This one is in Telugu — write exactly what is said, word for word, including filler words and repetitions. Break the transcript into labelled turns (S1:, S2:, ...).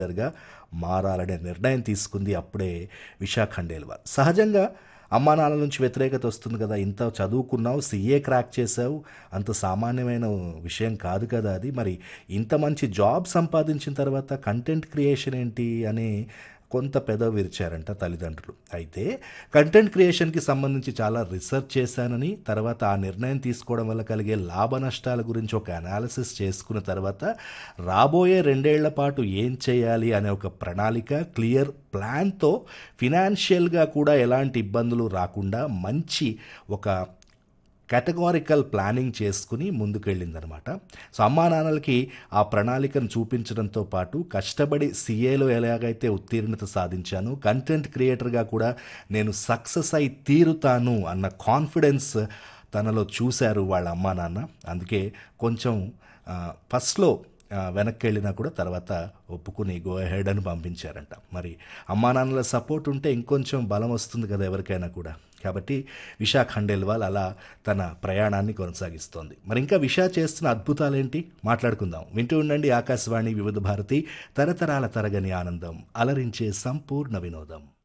S1: గా మారాలనే నిర్ణయం తీసుకుంది అప్పుడే విశా ఖండేల్వాల్. సహజంగా అమ్మా నాన్నల నుంచి వ్యతిరేకత వస్తుంది కదా! ఇంత చదువుకున్నావు, సీఏ క్రాక్ చేసావు, అంత సామాన్యమైన విషయం కాదు కదా అది. మరి ఇంత మంచి జాబ్ సంపాదించిన తర్వాత కంటెంట్ క్రియేషన్ ఏంటి అని కొంత పెదవి విరిచారంట తల్లిదండ్రులు. అయితే కంటెంట్ క్రియేషన్‌కి సంబంధించి చాలా రిసర్చ్ చేశానని, తర్వాత ఆ నిర్ణయం తీసుకోవడం వల్ల కలిగే లాభ నష్టాల గురించి ఒక అనాలిసిస్ చేసుకున్న తర్వాత రాబోయే రెండేళ్ల పాటు ఏం చేయాలి అనే ఒక ప్రణాళిక, క్లియర్ ప్లాన్‌తో ఫినాన్షియల్‌గా కూడా ఎలాంటి ఇబ్బందులు రాకుండా మంచి ఒక కేటగారికల్ ప్లానింగ్ చేసుకుని ముందుకెళ్ళిందనమాట. సో అమ్మా నాన్నలకి ఆ ప్రణాళికను చూపించడంతో పాటు కష్టపడి సీఏలో ఎలాగైతే ఉత్తీర్ణత సాధించాను, కంటెంట్ క్రియేటర్గా కూడా నేను సక్సెస్ అయి తీరుతాను అన్న కాన్ఫిడెన్స్ తనలో చూశారు వాళ్ళ అమ్మా నాన్న. అందుకే కొంచెం ఆ, ఫస్ట్లో ఆ, వెనక్కి వెళ్ళినా కూడా తర్వాత ఒప్పుకుని గో అహెడ్ అని పంపించారంట. మరి అమ్మా నాన్నల సపోర్ట్ ఉంటే ఇంకొంచెం బలం వస్తుంది కదా ఎవరికైనా కూడా. కాబట్టి విశా ఖండేల్వాల్ అలా తన ప్రయాణాన్ని కొనసాగిస్తోంది. మరి ఇంకా విశా చేస్తున్న అద్భుతాలేంటి మాట్లాడుకుందాం. వింటూ ఉండండి ఆకాశవాణి వివిధ భారతి, తరతరాల తరగని ఆనందం, అలరించే సంపూర్ణ వినోదం.